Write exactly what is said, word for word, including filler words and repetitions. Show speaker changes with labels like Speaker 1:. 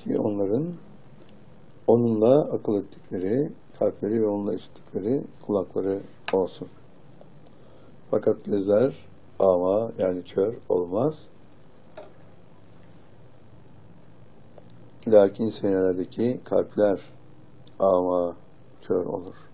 Speaker 1: ki onların onunla akıl ettikleri, kalpleri ve onunla işittikleri kulakları olsun. Fakat gözler ama yani kör olmaz. Lakin senelerdeki kalpler ama kör olur.